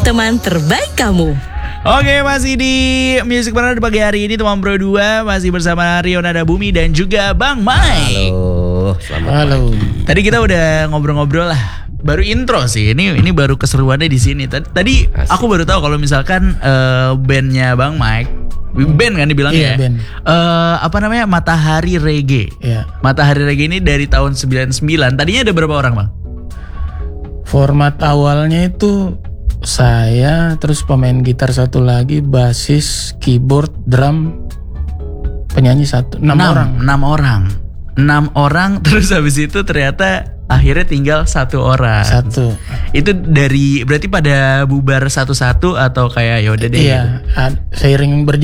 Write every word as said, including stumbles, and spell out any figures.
teman terbaik kamu. Oke, masih di Music Partner di pagi hari ini teman Bro dua masih bersama Rio Nada Bumi dan juga Bang Mike. Halo, selamat Halo. pagi. Tadi kita udah ngobrol-ngobrol lah. Baru intro sih. Ini ini baru keseruannya di sini. Tadi, tadi aku baru tahu kalau misalkan uh, bandnya Bang Mike, band kan dibilangnya. Iya, ya? band. Uh, apa namanya? Matahari Reggae. Iya. Matahari Reggae ini dari tahun sembilan puluh sembilan. Tadinya ada berapa orang, Bang? Format awalnya itu saya, terus pemain gitar satu lagi, basis, keyboard, drum, penyanyi satu, enam orang. Enam orang. Enam orang. Terus habis itu ternyata akhirnya tinggal satu orang. Satu. Itu dari berarti pada bubar satu-satu atau kayak ya udah deh. Iya, Gitu? ad- seiring berjalan.